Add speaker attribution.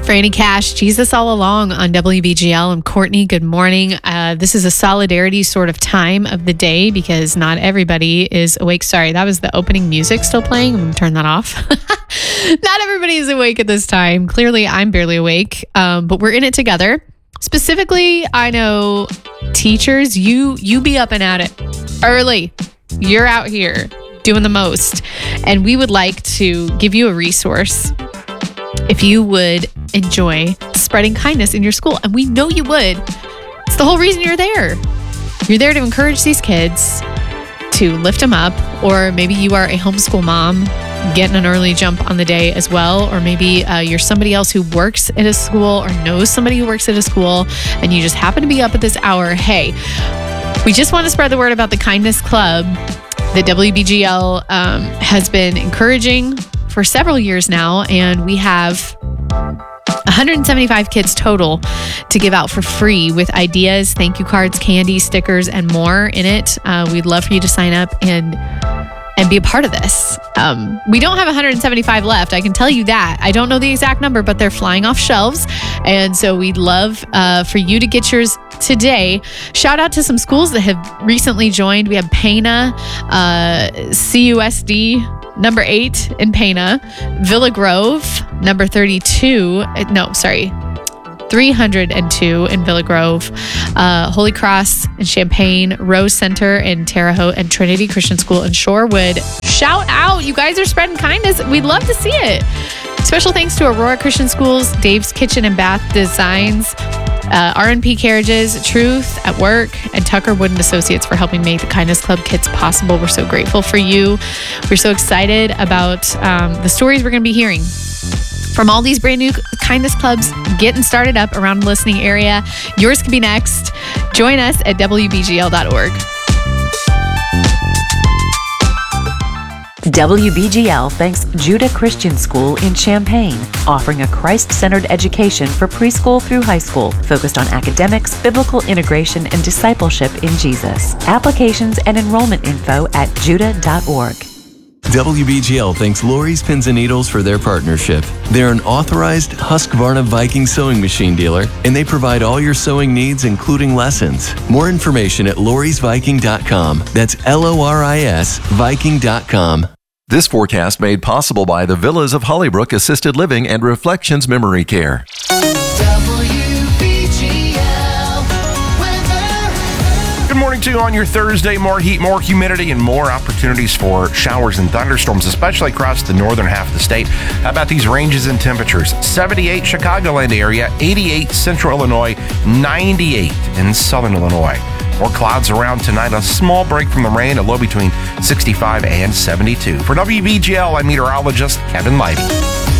Speaker 1: Franny Cash, Jesus All Along on WBGL. I'm Courtney. Good morning. This is a solidarity sort of time of the day because not everybody is awake. Sorry, that was the opening music still playing. I'm going to turn that off. Not everybody is awake at this time. Clearly, I'm barely awake, but we're in it together. Specifically, I know teachers, you be up and at it early. You're out here doing the most. And we would like to give you a resource if you would enjoy spreading kindness in your school. And we know you would. It's the whole reason you're there. You're there to encourage these kids, to lift them up, or maybe you are a homeschool mom getting an early jump on the day as well, or maybe you're somebody else who works at a school or knows somebody who works at a school and you just happen to be up at this hour. Hey, we just want to spread the word about the Kindness Club that WBGL has been encouraging for several years now, and we have 175 kids total to give out for free with ideas, thank you cards, candy, stickers, and more in it. We'd love for you to sign up and be a part of this. We don't have 175 left. I can tell you that. I don't know the exact number, but they're flying off shelves. And so we'd love for you to get yours today. Shout out to some schools that have recently joined. We have Pana, CUSD, number 8 in Pana, Villa Grove, number 302 in Villa Grove, Holy Cross in Champaign, Rose Center in Terre Haute, and Trinity Christian School in Shorewood. Shout out. You guys are spreading kindness. We'd love to see it. Special thanks to Aurora Christian Schools, Dave's Kitchen and Bath Designs, RNP Carriages, Truth at Work, and Tucker Wood and Associates for helping make the Kindness Club kits possible. We're so grateful for you. We're so excited about the stories we're going to be hearing from all these brand new Kindness Clubs getting started up around the listening area. Yours could be next. Join us at WBGL.org.
Speaker 2: WBGL thanks Judah Christian School in Champaign, offering a Christ-centered education for preschool through high school, focused on academics, biblical integration, and discipleship in Jesus. Applications and enrollment info at judah.org.
Speaker 3: WBGL thanks Lori's Pins and Needles for their partnership. They're an authorized Husqvarna Viking sewing machine dealer, and they provide all your sewing needs, including lessons. More information at lorisviking.com. That's LORIS Viking.com.
Speaker 4: This forecast made possible by the Villas of Hollybrook Assisted Living and Reflections Memory Care.
Speaker 5: Good morning to you on your Thursday. More heat, more humidity, and more opportunities for showers and thunderstorms, especially across the northern half of the state. How about these ranges in temperatures? 78 Chicagoland area, 88 Central Illinois, 98 in Southern Illinois. More clouds around tonight. A small break from the rain, a low between 65 and 72. For WBGL, I'm meteorologist Kevin Leidy.